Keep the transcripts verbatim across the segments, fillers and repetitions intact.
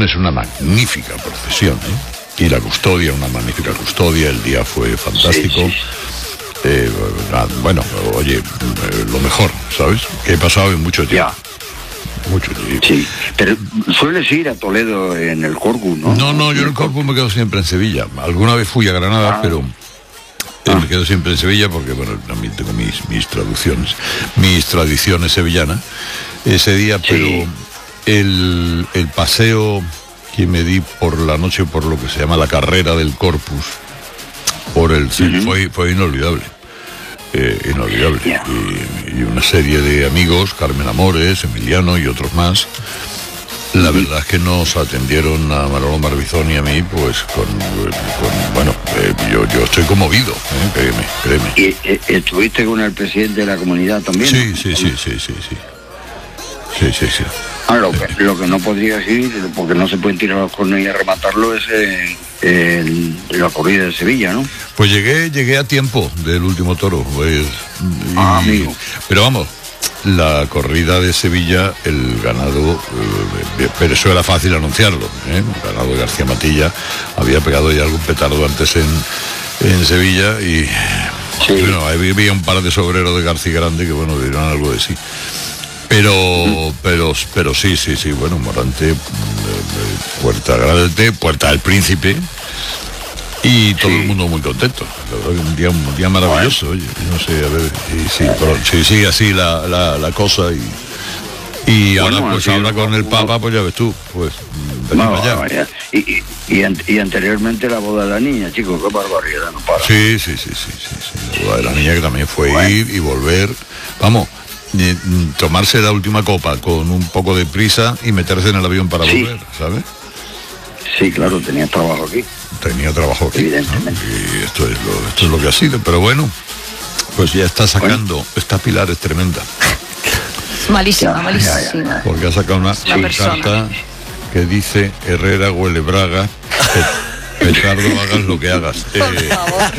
lunes una magnífica procesión, ¿eh? Y la custodia, una magnífica custodia, el día fue fantástico. Sí, sí. Eh, bueno, oye, eh, lo mejor, ¿sabes? Que he pasado en mucho tiempo. Ya. Mucho tiempo. Sí, pero sueles ir a Toledo en el Corpus, ¿no? No, no, yo en el Corpus me quedo siempre en Sevilla. Alguna vez fui a Granada, ah. pero eh, ah. me quedo siempre en Sevilla porque, bueno, también tengo mis, mis traducciones, mis tradiciones sevillanas ese día, sí. Pero el, el paseo que me di por la noche por lo que se llama la carrera del Corpus, por el sí, uh-huh. fue, fue inolvidable. Eh, inolvidable. Yeah. Y, y una serie de amigos, Carmen Amores, Emiliano y otros más. La uh-huh. verdad es que nos atendieron a Manolo Marbizón y a mí, pues con, con bueno, eh, yo, yo estoy conmovido, eh, créeme, créeme. ¿Y eh, estuviste con el presidente de la comunidad también? Sí, ¿no? sí, sí, sí, sí, sí. Sí, sí, sí. Ah, lo, que, lo que no podría decir, porque no se pueden tirar los cornos y rematarlo, es eh, el, la corrida de Sevilla, ¿no? Pues llegué llegué a tiempo del último toro. Pues, y, ah, amigo. Pero vamos, la corrida de Sevilla, el ganado, eh, pero eso era fácil anunciarlo, ¿eh? El ganado de García Matilla había pegado ya algún petardo antes en, en Sevilla y, sí. y bueno, había un par de sobreros de García Grande que, bueno, dieron algo de sí. Pero, pero, pero sí, sí, sí, bueno, Morante, eh, Puerta Grande, Puerta del Príncipe, y todo sí. el mundo muy contento. La verdad que un día, un día maravilloso, oye, no sé, a ver, y, sí, pero, sí, sigue así la, la, la cosa y, y bueno, ahora, pues ahora con el Papa, pues ya ves tú, pues, no, allá. Y, y, y, y anteriormente la boda de la niña, chicos, qué barbaridad, no para. Sí, sí, sí, sí, sí, sí, la boda de la niña que también fue bueno. ir y volver, vamos. Tomarse la última copa con un poco de prisa y meterse en el avión para sí. volver, ¿sabes? Sí, claro, tenía trabajo aquí. Tenía trabajo aquí, evidentemente. ¿no? Y esto es lo, esto es lo que ha sido, pero bueno, pues ya está sacando, bueno. esta Pilar es tremenda. Malísima, ya, malísima. Ya, ya. Porque ha sacado una, una carta que dice Herrera huele Braga. Petardo, hagas lo que hagas. Por eh, favor.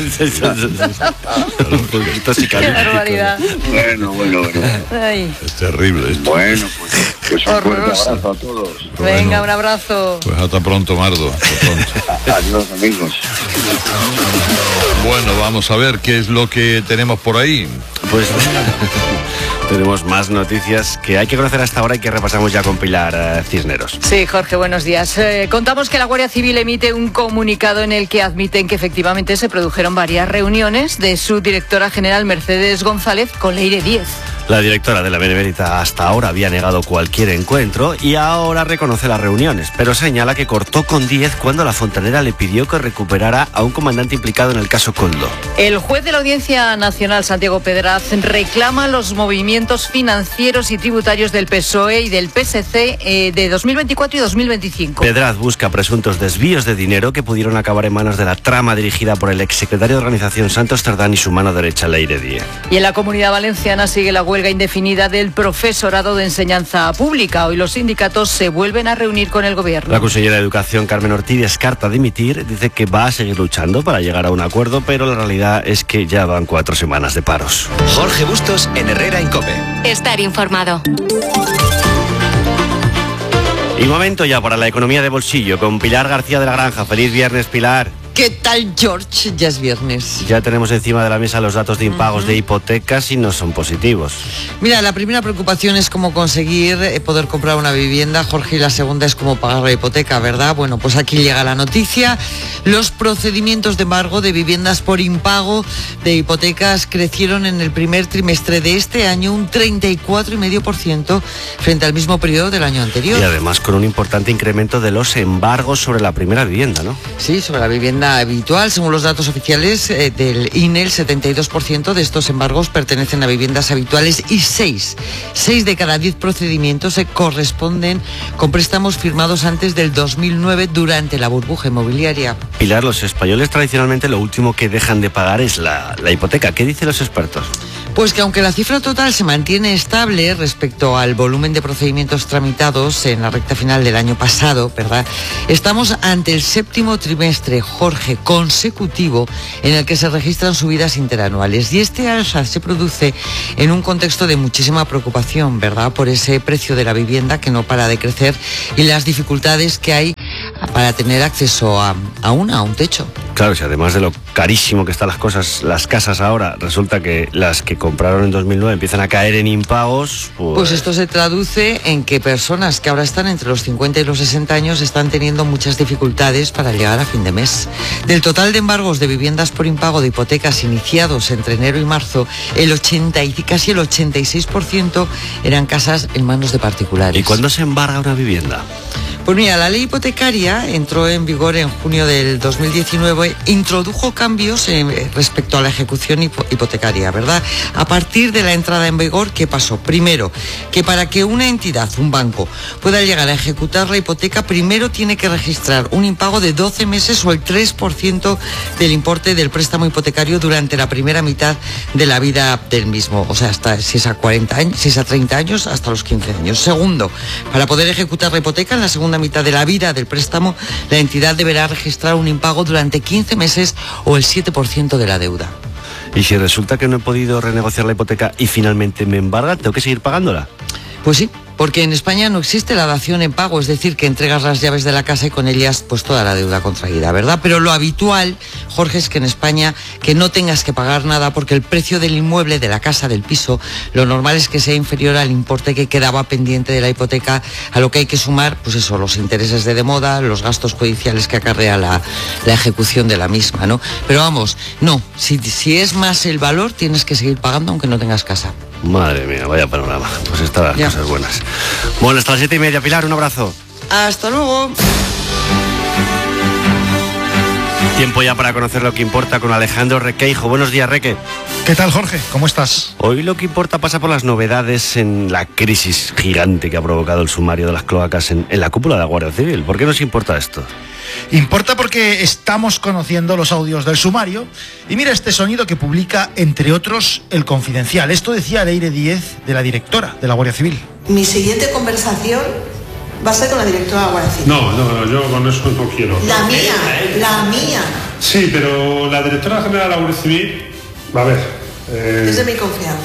Qué barbaridad. Bueno, bueno, bueno. Ay. Es terrible esto. Bueno, pues, pues un fuerte abrazo a todos. Venga, bueno, un abrazo. Pues hasta pronto, Mardo. Hasta pronto. Adiós, amigos. Bueno, vamos a ver qué es lo que tenemos por ahí. Pues tenemos más noticias que hay que conocer hasta ahora y que repasamos ya con Pilar eh, Cisneros. Sí, Jorge, buenos días. Eh, contamos que la Guardia Civil emite un comunicado en el que admiten que efectivamente se produjeron varias reuniones de su directora general Mercedes González con Leire Díez. La directora de la Benemérita hasta ahora había negado cualquier encuentro y ahora reconoce las reuniones, pero señala que cortó con Díez cuando la fontanera le pidió que recuperara a un comandante implicado en el caso Koldo. El juez de la Audiencia Nacional, Santiago Pedraz, reclama los movimientos financieros y tributarios del P S O E y del P S C eh, de dos mil veinticuatro y dos mil veinticinco. Pedraz busca presuntos desvíos de dinero que pudieron acabar en manos de la trama dirigida por el exsecretario de Organización Santos Cerdán y su mano derecha, Leire Díez. Y en la Comunidad Valenciana sigue la huelga indefinida del profesorado de enseñanza pública. Hoy los sindicatos se vuelven a reunir con el gobierno. La consellera de Educación, Carmen Ortiz, descarta dimitir, dice que va a seguir luchando para llegar a un acuerdo, pero la realidad es que ya van cuatro semanas de paros. Jorge Bustos en Herrera en COPE. Estar informado. Y momento ya para la economía de bolsillo con Pilar García de la Granja. Feliz viernes, Pilar. ¿Qué tal, George? Ya es viernes. Ya tenemos encima de la mesa los datos de impagos uh-huh. de hipotecas y no son positivos. Mira, la primera preocupación es cómo conseguir eh, poder comprar una vivienda, Jorge, y la segunda es cómo pagar la hipoteca, ¿verdad? Bueno, pues aquí llega la noticia. Los procedimientos de embargo de viviendas por impago de hipotecas crecieron en el primer trimestre de este año un treinta y cuatro coma cinco por ciento frente al mismo periodo del año anterior. Y además con un importante incremento de los embargos sobre la primera vivienda, ¿no? Sí, sobre la vivienda habitual. Según los datos oficiales eh, del I N E, el setenta y dos por ciento de estos embargos pertenecen a viviendas habituales y seis, seis de cada diez procedimientos se corresponden con préstamos firmados antes del dos mil nueve durante la burbuja inmobiliaria. Pilar, los españoles tradicionalmente lo último que dejan de pagar es la, la hipoteca. ¿Qué dicen los expertos? Pues que aunque la cifra total se mantiene estable respecto al volumen de procedimientos tramitados en la recta final del año pasado, ¿verdad? Estamos ante el séptimo trimestre, Jorge, consecutivo en el que se registran subidas interanuales. Y este alza se produce en un contexto de muchísima preocupación, ¿verdad? Por ese precio de la vivienda que no para de crecer y las dificultades que hay para tener acceso a, a una, a un techo. Claro, si además de lo carísimo que están las cosas, las casas ahora, resulta que las que compraron en dos mil nueve empiezan a caer en impagos, pues... Pues esto se traduce en que personas que ahora están entre los cincuenta y los sesenta años están teniendo muchas dificultades para llegar a fin de mes. Del total de embargos de viviendas por impago de hipotecas iniciados entre enero y marzo, el ochenta y casi el ochenta y seis por ciento eran casas en manos de particulares. ¿Y cuándo se embarga una vivienda? Pues mira, la ley hipotecaria entró en vigor en junio del dos mil diecinueve, introdujo cambios eh, respecto a la ejecución hipo- hipotecaria, ¿verdad? A partir de la entrada en vigor, ¿qué pasó? Primero, que para que una entidad, un banco, pueda llegar a ejecutar la hipoteca, primero tiene que registrar un impago de doce meses o el tres por ciento del importe del préstamo hipotecario durante la primera mitad de la vida del mismo. O sea, hasta si es a cuarenta años, si es a treinta años, hasta los quince años. Segundo, para poder ejecutar la hipoteca en la segunda mitad de la vida del préstamo, la entidad deberá registrar un impago durante quince meses o el siete por ciento de la deuda. Y si resulta que no he podido renegociar la hipoteca y finalmente me embargan, ¿tengo que seguir pagándola? Pues sí, porque en España no existe la dación en pago, es decir, que entregas las llaves de la casa y con ellas pues toda la deuda contraída, ¿verdad? Pero lo habitual, Jorge, es que en España que no tengas que pagar nada porque el precio del inmueble, de la casa, del piso, lo normal es que sea inferior al importe que quedaba pendiente de la hipoteca, a lo que hay que sumar, pues eso, los intereses de demora, los gastos judiciales que acarrea la, la ejecución de la misma, ¿no? Pero vamos, no, si, si es más el valor, tienes que seguir pagando aunque no tengas casa. Madre mía, vaya panorama. Pues están las Ya. cosas buenas. Bueno, hasta las siete y media, Pilar, un abrazo. Hasta luego. Tiempo ya para conocer lo que importa con Alejandro Requeijo. Buenos días, Reque. ¿Qué tal, Jorge? ¿Cómo estás? Hoy lo que importa pasa por las novedades en la crisis gigante que ha provocado el sumario de las cloacas en, en la cúpula de la Guardia Civil. ¿Por qué nos importa esto? Importa porque estamos conociendo los audios del sumario y mira este sonido que publica, entre otros, El Confidencial. Esto decía Leire Díez, de la directora de la Guardia Civil. Mi siguiente conversación va a ser con la directora de la Guardia Civil. No, no, no, yo con eso no quiero. La mía, la mía. Sí, pero la directora general de la Guardia Civil, a ver... Eh... Es de mi confianza.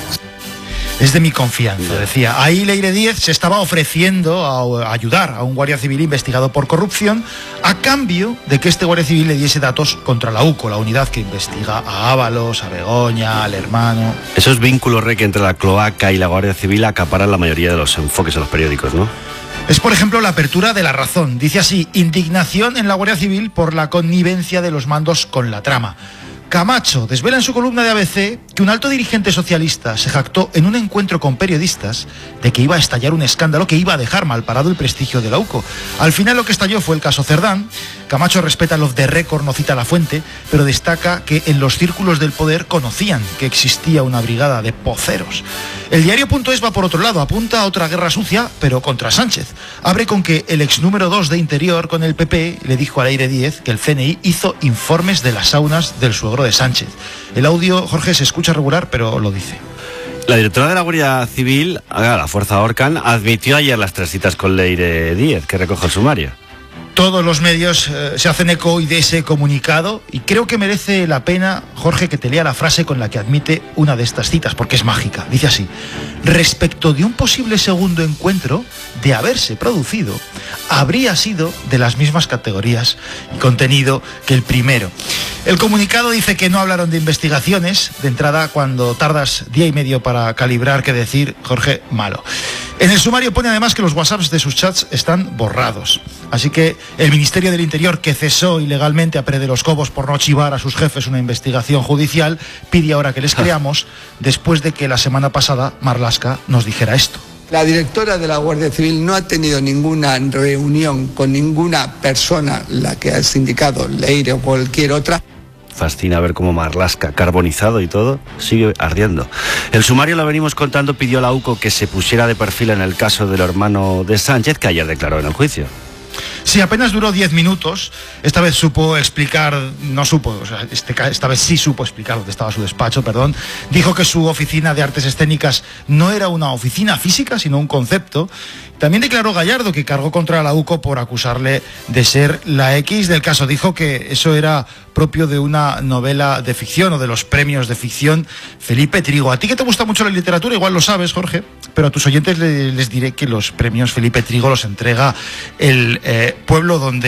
Es de mi confianza, decía. Ahí Leire Díez se estaba ofreciendo a ayudar a un guardia civil investigado por corrupción a cambio de que este guardia civil le diese datos contra la UCO, la unidad que investiga a Ábalos, a Begoña, al hermano. Esos vínculos, Reque, entre la cloaca y la Guardia Civil acaparan la mayoría de los enfoques en los periódicos, ¿no? Es, por ejemplo, la apertura de La Razón. Dice así: indignación en la Guardia Civil por la connivencia de los mandos con la trama. Camacho desvela en su columna de A B C que un alto dirigente socialista se jactó en un encuentro con periodistas de que iba a estallar un escándalo que iba a dejar mal parado el prestigio de la UCO. Al final lo que estalló fue el caso Cerdán. Camacho respeta los de récord, no cita la fuente, pero destaca que en los círculos del poder conocían que existía una brigada de poceros. El diario.es va por otro lado, apunta a otra guerra sucia, pero contra Sánchez. Abre con que el ex número dos de Interior con el P P le dijo a Leire Díez que el C N I hizo informes de las saunas del suegro de Sánchez. El audio, Jorge, se escucha regular, pero lo dice. La directora de la Guardia Civil, la Fuerza Orcan, admitió ayer las tres citas con Leire Díez, que recoge el sumario. Todos los medios eh, se hacen eco hoy de ese comunicado y creo que merece la pena, Jorge, que te lea la frase con la que admite una de estas citas, porque es mágica. Dice así: respecto de un posible segundo encuentro, de haberse producido, habría sido de las mismas categorías y contenido que el primero. El comunicado dice que no hablaron de investigaciones. De entrada, cuando tardas día y medio para calibrar qué decir, Jorge, malo. En el sumario pone además que los WhatsApps de sus chats están borrados. Así que el Ministerio del Interior, que cesó ilegalmente a Pere de los Cobos por no chivar a sus jefes una investigación judicial, pide ahora que les creamos, después de que la semana pasada Marlaska nos dijera esto. La directora de la Guardia Civil no ha tenido ninguna reunión con ninguna persona, la que has indicado, Leire o cualquier otra. Fascina ver cómo Marlaska, carbonizado y todo, sigue ardiendo. El sumario, lo venimos contando, pidió a la UCO que se pusiera de perfil en el caso del hermano de Sánchez, que ayer declaró en el juicio. Sí, apenas duró diez minutos. Esta vez supo explicar, no supo, o sea, este, esta vez sí supo explicar dónde estaba su despacho, perdón. Dijo que su oficina de artes escénicas no era una oficina física, sino un concepto. También declaró Gallardo que cargó contra la UCO por acusarle de ser la X del caso. Dijo que eso era propio de una novela de ficción o de los premios de ficción Felipe Trigo. A ti que te gusta mucho la literatura, igual lo sabes, Jorge, pero a tus oyentes les diré que los premios Felipe Trigo los entrega el eh, pueblo donde